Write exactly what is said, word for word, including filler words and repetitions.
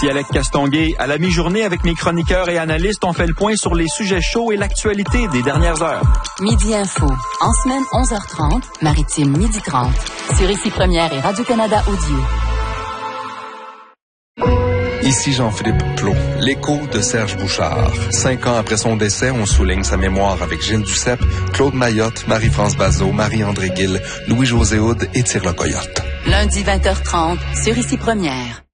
Ici Alec Castonguay. À la mi-journée, avec mes chroniqueurs et analystes, on fait le point sur les sujets chauds et l'actualité des dernières heures. Midi Info. En semaine, onze heures trente. Maritime, midi trente. Sur Ici Première et Radio-Canada Audio. Ici Jean-Philippe Plot, l'écho de Serge Bouchard. Cinq ans après son décès, on souligne sa mémoire avec Gilles Duceppe, Claude Mayotte, Marie-France Bazot, Marie-André Gill, Louis-José Houd et Tire le Coyote. Lundi vingt heures trente, sur Ici Première.